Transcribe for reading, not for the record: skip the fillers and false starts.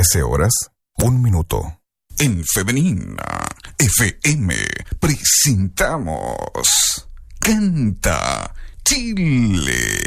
13 horas, 1 minuto. En Femenina FM presentamos Canta Chile.